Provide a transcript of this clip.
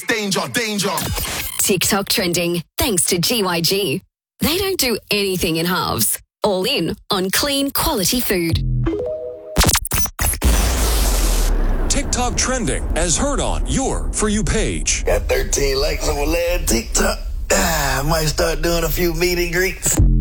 Danger, danger. TikTok trending thanks to GYG. They don't do anything in halves. All in on clean, quality food. TikTok trending as heard on your For You page. Got 13 likes on my last TikTok. I might start doing a few meet and greets.